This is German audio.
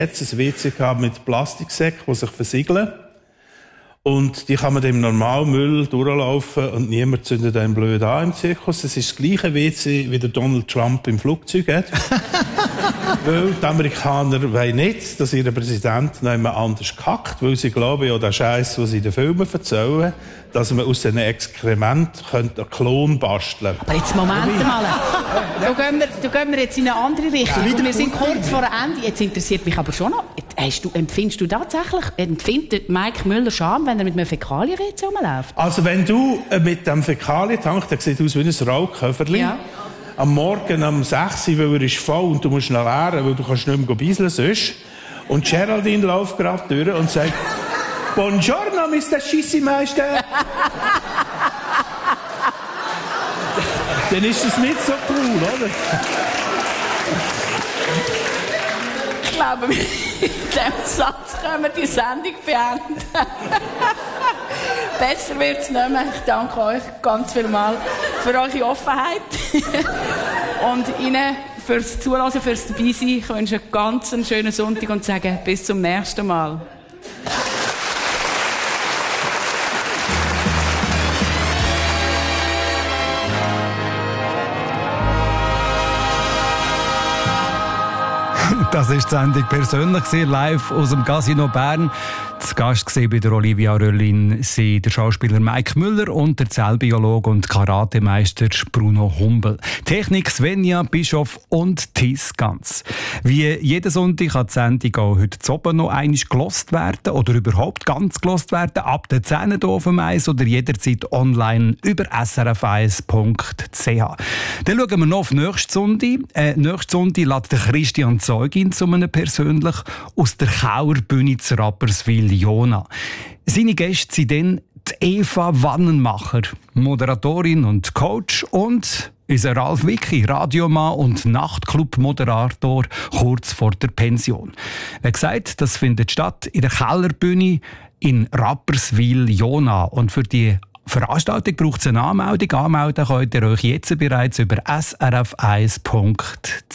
Jetzt ein WC mit Plastiksäcken, die sich versiegeln. Und die kann man dem Normalmüll durchlaufen und niemand zündet einen blöd an im Zirkus. Es ist das gleiche WC, wie der Donald Trump im Flugzeug hat. Weil die Amerikaner wollen nicht, dass ihr Präsident noch immer anders kackt, weil sie glauben, ja, der Scheiß, was sie in den Filmen erzählen, dass man aus diesen Exkrementen einen Klon basteln könnte. Aber jetzt, Moment mal. Da gehen wir jetzt in eine andere Richtung. Und wir sind kurz vor Ende. Jetzt interessiert mich aber schon noch, empfindest du tatsächlich, empfindet Mike Müller Scham, wenn er mit einem Fäkalien-WC rumläuft? Also wenn du mit dem Fäkalientank, der sieht aus wie ein Rauchköfferli, ja, am Morgen um 6 Uhr, weil er ist voll und du musst ihn leeren, weil du kannst nicht mehr bisseln sonst. Und Geraldine läuft gerade durch und sagt, «Buongiorno, Mr. Schissimeister!» Dann ist das nicht so cool, oder? Ich glaube, mit diesem Satz können wir die Sendung beenden. Besser wird es nicht mehr. Ich danke euch ganz vielmals für eure Offenheit und Ihnen fürs Zuhören, fürs Dabeisein. Ich wünsche einen ganz schönen Sonntag und sage bis zum nächsten Mal. Das war die Sendung persönlich, live aus dem Casino Bern. Zu Gast bei der Olivia Röllin sind der Schauspieler Mike Müller und der Zellbiologe und Karatemeister Bruno Humbel. Technik Svenja Bischof und Thies Ganz. Wie jeden Sonntag kann die Sendung auch heute zu oben noch einmal gelost werden oder überhaupt ganz gelost werden, ab der 10 hier auf dem Eis oder jederzeit online über srf1.ch. Dann schauen wir noch auf nächste Sonntag. Nächste Sonntag lädt Christian Zeugin zu einem persönlich aus der Kauerbühne zu Rapperswil Jona. Seine Gäste sind dann die Eva Wannenmacher, Moderatorin und Coach, und unser Ralf Wicki, Radiomann und Nachtclub-Moderator kurz vor der Pension. Wie gesagt, das findet statt in der Kellerbühne in Rapperswil Jona. Und für die Veranstaltung braucht es eine Anmeldung. Anmelden könnt ihr euch jetzt bereits über srf1.ch.